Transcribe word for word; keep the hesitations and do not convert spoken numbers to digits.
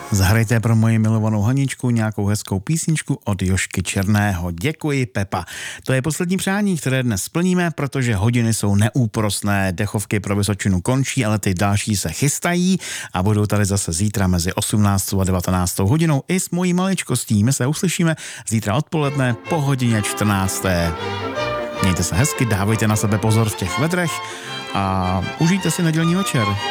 Zahrajte pro moji milovanou Haničku nějakou hezkou písničku od Jožky Černého. Děkuji, Pepa. To je poslední přání, které dnes splníme, protože hodiny jsou neúprosné, dechovky pro Vysočinu končí, ale ty další se chystají a budou tady zase zítra mezi osmnáctou a devatenáctou hodinou i s mojí maličkostí. My se uslyšíme zítra odpoledne po hodině čtrnácté. Mějte se hezky, dávejte na sebe pozor v těch vedrech a užijte si nedělní večer.